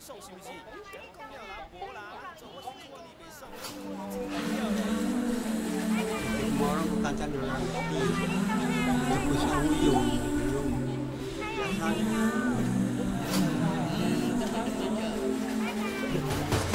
送是不是？讲了啦，无啦，做我是看你袂爽， Orang bukan candul nanti, dia pusing uyung, biasanya.